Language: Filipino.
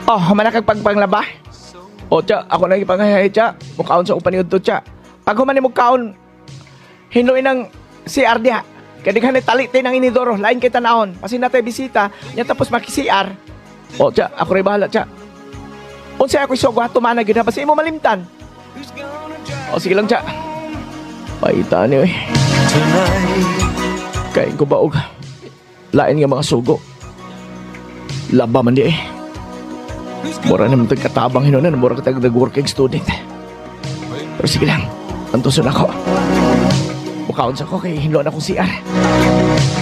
Oh, manakag pagpanglaba. O, tsa, ako na ipanghahay, tsa. Mukaon sa upaniod to, tsa. Pag humani mukaon, hinuin ng CR diha. Kadighan ni tali ng inidoro, lain kay tanahon. Kasi natay bisita, niya tapos maki-CR. O, tsa, ako rin bahala, tsa. Unsay ako isogwa, tumana gina, basta imo malimtan. O, sige lang, tsa. Paita niyo eh. Kain ko baog. Lain nga mga sugo. Laba man di eh. Mura naman katabang hinunan, mura ka working student. Pero sige lang, antuson ako. Mukaon sa ko kay hinuan akong CR.